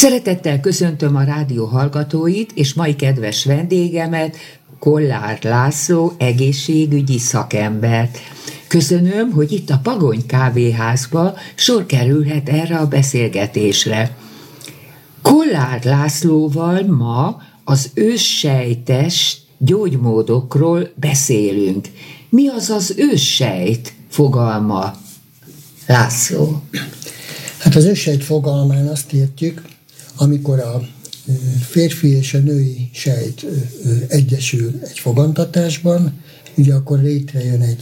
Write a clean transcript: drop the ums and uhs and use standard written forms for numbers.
Szeretettel köszöntöm a rádió hallgatóit és mai kedves vendégemet, Kollár László egészségügyi szakembert. Köszönöm, hogy itt a Pagony kávéházba sor kerülhet erre a beszélgetésre. Kollár Lászlóval ma az őssejtes gyógymódokról beszélünk. Mi az az őssejt fogalma, László? Hát az őssejt fogalmán azt értjük, amikor a férfi és a női sejt egyesül egy fogantatásban, ugye akkor létrejön egy